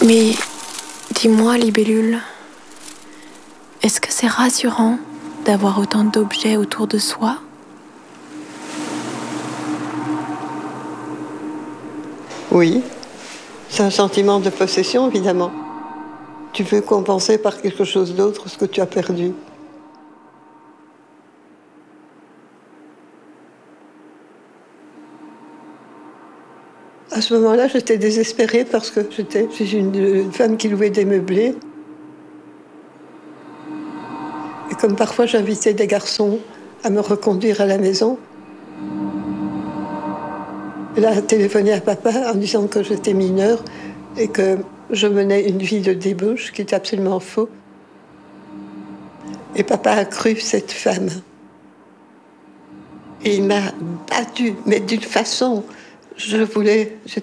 Mais dis-moi, Libellule, est-ce que c'est rassurant d'avoir autant d'objets autour de soi? Oui, c'est un sentiment de possession, évidemment. Tu veux compenser par quelque chose d'autre ce que tu as perdu. À ce moment-là, j'étais désespérée parce que j'étais une femme qui louait des meublés. Et comme parfois j'invitais des garçons à me reconduire à la maison, elle a téléphoné à papa en disant que j'étais mineure et que je menais une vie de débauche qui était absolument faux. Et papa a cru cette femme. Et il m'a battue, mais d'une façon, j'étais